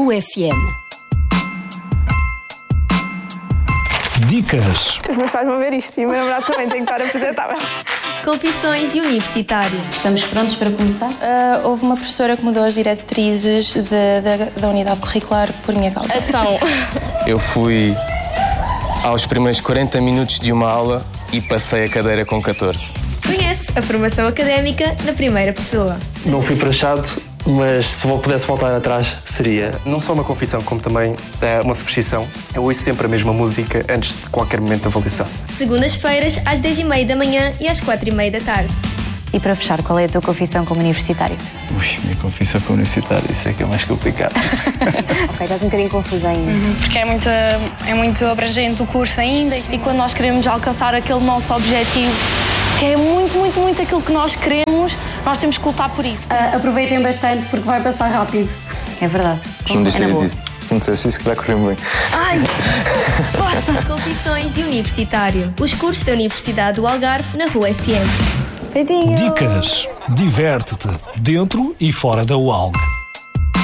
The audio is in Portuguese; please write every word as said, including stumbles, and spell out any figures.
Rua F M. Dicas. Os meus pais vão ver isto e o meu namorado também tem que estar apresentável. Confissões de universitário. Estamos prontos para começar? Uh, houve uma professora que mudou as diretrizes de, de, da unidade curricular por minha causa. Então, Eu fui aos primeiros quarenta minutos de uma aula e passei a cadeira com catorze. conhece a formação académica na primeira pessoa. Não fui prachado, mas se eu pudesse voltar atrás, seria. Não só uma confissão, como também é uma superstição. Eu ouço sempre a mesma música antes de qualquer momento da avaliação. Segundas-feiras, às dez e meia da manhã e às quatro e meia da tarde. E para fechar, qual é a tua confissão como universitário? Ui, minha confissão como universitário, isso é que é mais complicado. Ok, estás um bocadinho confuso ainda. Uhum, porque é muito, é muito abrangente o curso ainda. E quando nós queremos alcançar aquele nosso objetivo, que é muito, muito, muito aquilo que nós queremos, nós temos que lutar por isso. Uh, aproveitem bastante porque vai passar rápido. É verdade. Não me é na boa. disso. Se não dissesse isso, que vai correr bem. Ai! Poça! Confissões de universitário. Os cursos da Universidade do Algarve na Rua F M. Dicas. Diverte-te dentro e fora da U A L G.